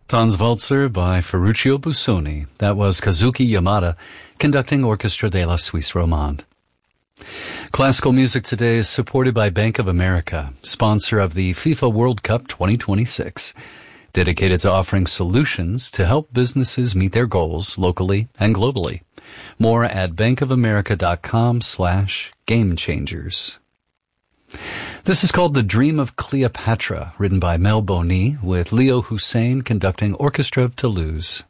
Tanzwalzer by Ferruccio Busoni. That was Kazuki Yamada conducting Orchestra de la Suisse Romande. Classical music today is supported by Bank of America, sponsor of the FIFA World Cup 2026, dedicated to offering solutions to help businesses meet their goals locally and globally. More at bankofamerica.com/gamechangers. This is called The Dream of Cleopatra, written by Mel Boni, with Leo Hussein conducting Orchestra of Toulouse.